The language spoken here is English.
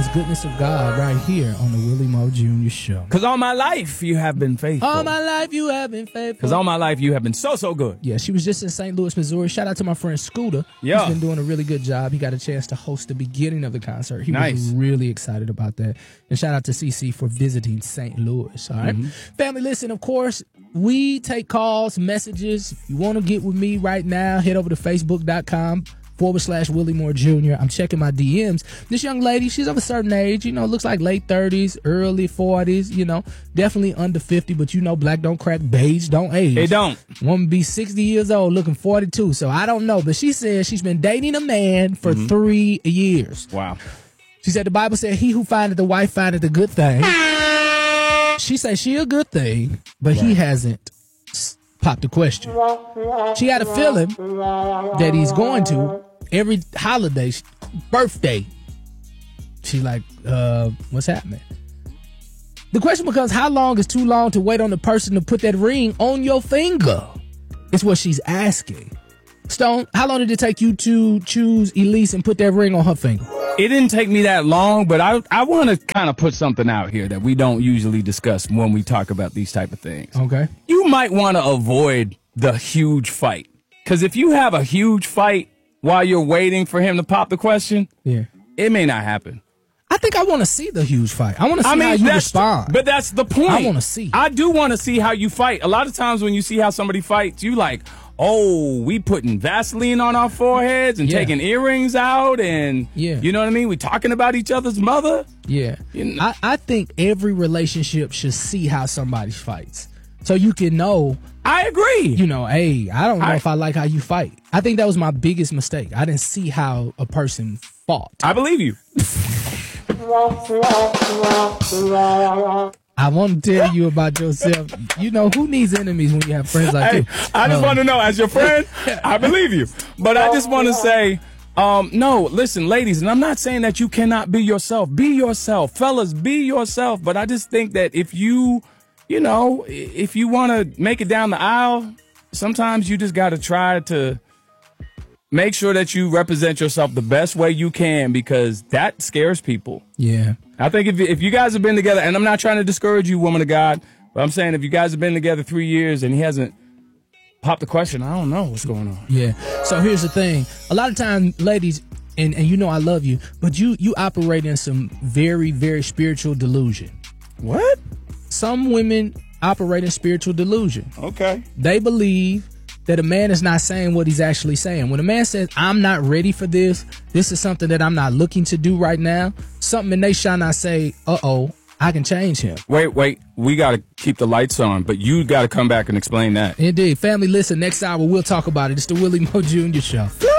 blessings, goodness of God right here on the Willie Moore Jr. Show. Because all my life you have been faithful. All my life you have been faithful. Because all my life you have been so good. Yeah, she was just in St. Louis, Missouri. Shout out to my friend Scooter. Yeah. He's been doing a really good job. He got a chance to host the beginning of the concert. He Nice. was really excited about that. And shout out to CC for visiting St. Louis. All right. Family, listen, of course, we take calls, messages. If you want to get with me right now, head over to Facebook.com/Willie Moore Jr. I'm checking my DMs. This young lady, she's of a certain age, looks like late 30s, early 40s, definitely under 50, but black don't crack, beige don't age. It don't. Woman be 60 years old, looking 42, so I don't know. But she says she's been dating a man for 3 years. Wow. She said the Bible said, he who findeth the wife findeth a good thing. She said she a good thing, but he hasn't popped the question. She had a feeling that he's going to every holiday, birthday. She like, what's happening? The question becomes, how long is too long to wait on the person to put that ring on your finger? It's what she's asking. Stone, how long did it take you to choose Elise and put that ring on her finger? It didn't take me that long, but I want to kind of put something out here that we don't usually discuss when we talk about these type of things. Okay. You might want to avoid the huge fight. Because if you have a huge fight while you're waiting for him to pop the question, it may not happen. I think I want to see the huge fight. I want to see how you respond. But that's the point. I want to see. I do want to see how you fight. A lot of times when you see how somebody fights, you like, oh, we putting Vaseline on our foreheads and taking earrings out and, you know what I mean? We talking about each other's mother. Yeah. I think every relationship should see how somebody fights. So you can know. I agree. Hey, I don't know if I like how you fight. I think that was my biggest mistake. I didn't see how a person fought. I believe you. I want to tell you about yourself. Who needs enemies when you have friends like you? I just want to know, as your friend, I believe you. But I just want to say, no, listen, ladies, and I'm not saying that you cannot be yourself. Be yourself. Fellas, be yourself. But I just think that if you want to make it down the aisle, sometimes you just got to try to make sure that you represent yourself the best way you can, because that scares people. Yeah. I think if you guys have been together, and I'm not trying to discourage you, woman of God, but I'm saying if you guys have been together 3 years and he hasn't popped the question, I don't know what's going on. Yeah. So here's the thing. A lot of times, ladies, and I love you, but you operate in some very, very spiritual delusion. What? Some women operate in spiritual delusion. Okay. They believe that a man is not saying what he's actually saying. When a man says, I'm not ready for this is something that I'm not looking to do right now, something in they shall not say, I can change him. Wait, we got to keep the lights on, but you got to come back and explain that. Indeed. Family, listen, next hour we'll talk about it. It's the Willie Moore Jr. Show.